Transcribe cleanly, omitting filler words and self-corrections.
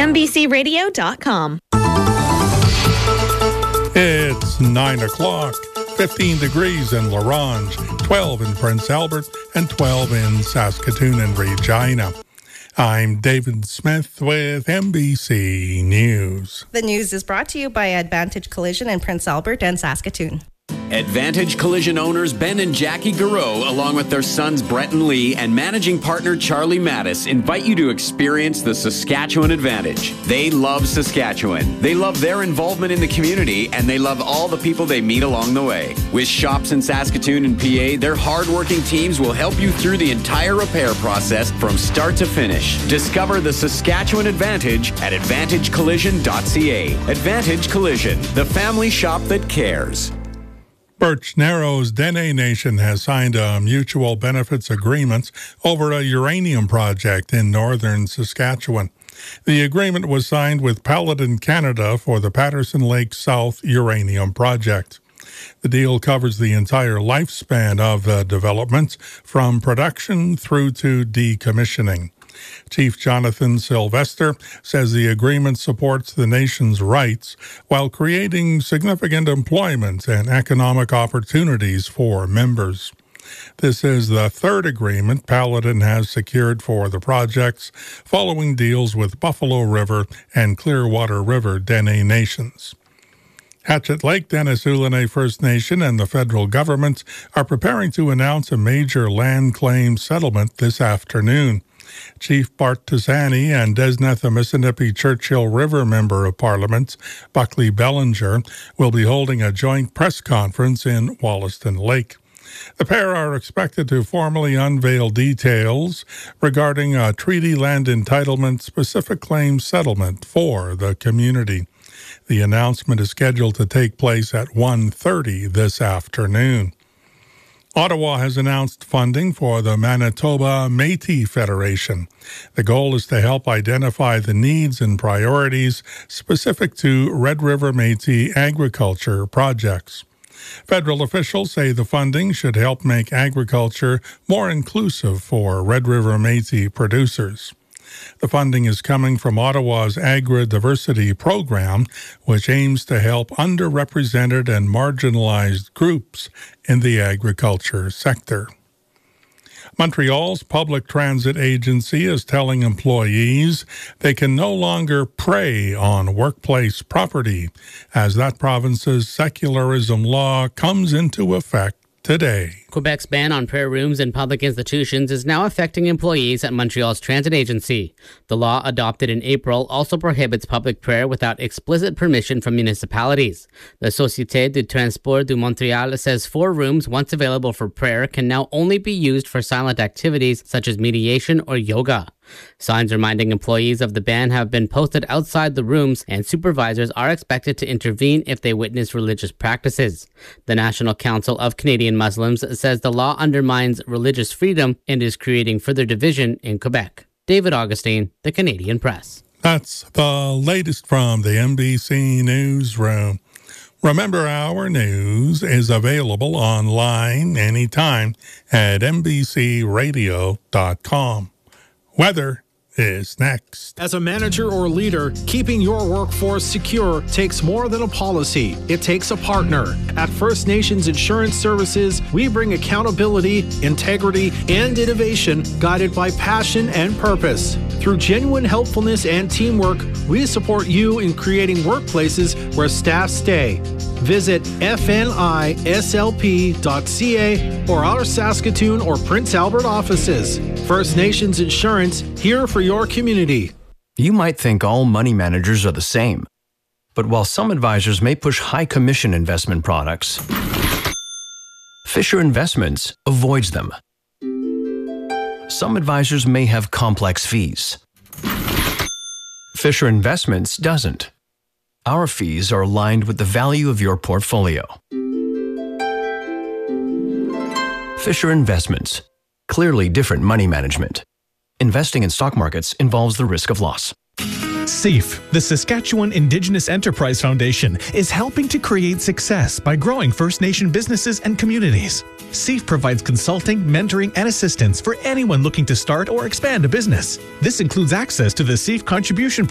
MBCRadio.com. It's 9 o'clock, 15 degrees in La Ronge, 12 in Prince Albert, and 12 in Saskatoon and Regina. I'm David Smith with MBC News. The news is brought to you by Advantage Collision in Prince Albert and Saskatoon. Advantage Collision owners Ben and Jackie Garreau, along with their sons Brett and Lee and managing partner Charlie Mattis, invite you to experience the Saskatchewan Advantage. They love Saskatchewan. They love their involvement in the community, and they love all the people they meet along the way. With shops in Saskatoon and PA, their hardworking teams will help you through the entire repair process from start to finish. Discover the Saskatchewan Advantage at AdvantageCollision.ca. Advantage Collision, the family shop that cares. Birch Narrows Dene Nation has signed a mutual benefits agreement over a uranium project in northern Saskatchewan. The agreement was signed with Paladin Canada for the Patterson Lake South uranium project. The deal covers the entire lifespan of the development, from production through to decommissioning. Chief Jonathan Sylvester says the agreement supports the nation's rights while creating significant employment and economic opportunities for members. This is the third agreement Paladin has secured for the projects, following deals with Buffalo River and Clearwater River Dene Nations. Hatchet Lake Dennis Ulanay First Nation and the federal government are preparing to announce a major land claim settlement this afternoon. Chief Bart Tisani and Desneth Mississippi Churchill River Member of Parliament, Buckley Bellinger, will be holding a joint press conference in Wollaston Lake. The pair are expected to formally unveil details regarding a treaty land entitlement specific claim settlement for the community. The announcement is scheduled to take place at 1:30 this afternoon. Ottawa has announced funding for the Manitoba Métis Federation. The goal is to help identify the needs and priorities specific to Red River Métis agriculture projects. Federal officials say the funding should help make agriculture more inclusive for Red River Métis producers. The funding is coming from Ottawa's Agri-Diversity Program, which aims to help underrepresented and marginalized groups in the agriculture sector. Montreal's public transit agency is telling employees they can no longer prey on workplace property, as that province's secularism law comes into effect today. Quebec's ban on prayer rooms in public institutions is now affecting employees at Montreal's transit agency. The law, adopted in April, also prohibits public prayer without explicit permission from municipalities. The Société du Transport de Montréal says 4 rooms, once available for prayer, can now only be used for silent activities such as mediation or yoga. Signs reminding employees of the ban have been posted outside the rooms, and supervisors are expected to intervene if they witness religious practices. The National Council of Canadian Muslims says the law undermines religious freedom and is creating further division in Quebec. David Augustine, The Canadian Press. That's the latest from the MBC Newsroom. Remember, our news is available online anytime at mbcradio.com. Weather is next. As a manager or leader, keeping your workforce secure takes more than a policy. It takes a partner. At First Nations Insurance Services, we bring accountability, integrity, and innovation guided by passion and purpose. Through genuine helpfulness and teamwork, we support you in creating workplaces where staff stay. Visit fnislp.ca or our Saskatoon or Prince Albert offices. First Nations Insurance, here for your community. You might think all money managers are the same. But while some advisors may push high commission investment products, Fisher Investments avoids them. Some advisors may have complex fees. Fisher Investments doesn't. Our fees are aligned with the value of your portfolio. Fisher Investments. Clearly different money management. Investing in stock markets involves the risk of loss. SEAF, the Saskatchewan Indigenous Enterprise Foundation, is helping to create success by growing First Nation businesses and communities. SEAF provides consulting, mentoring, and assistance for anyone looking to start or expand a business. This includes access to the SEAF Contribution